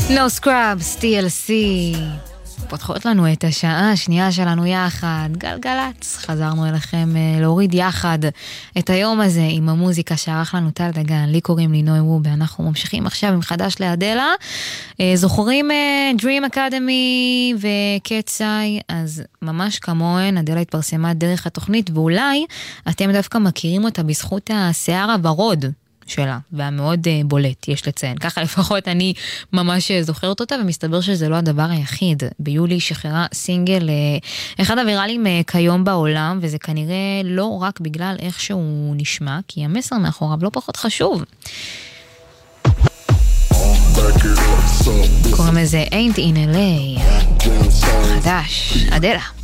No Scrubs, TLC, פותחות לנו את השעה השנייה שלנו יחד, גלגלץ, חזרנו אליכם להוריד יחד את היום הזה עם המוזיקה שערך לנו טל דגן, לי קוראים לי נוי רובה, אנחנו ממשיכים עכשיו עם חדש לאדלה, זוכרים Dream Academy וקטסאי, אז ממש כמוהן, אדלה התפרסמה דרך התוכנית, ואולי אתם דווקא מכירים אותה בזכות השיער הוורוד שלה, והמאוד בולט, יש לציין. ככה לפחות אני ממש זוכרת אותה, ומסתבר שזה לא הדבר היחיד. ביולי שחררה סינגל, אחד הוויראלים כיום בעולם, וזה כנראה לא רק בגלל איך שהוא נשמע, כי המסר מאחוריו לא פחות חשוב. קוראים לזה Ain't in LA. חדש, אדלה.